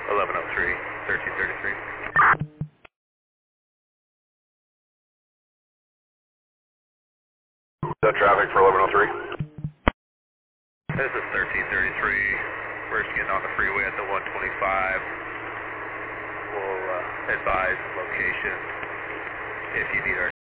1103, 1333. That traffic for 1103? This is 1333. We're just getting on the freeway at the 125. We'll advise location if you need our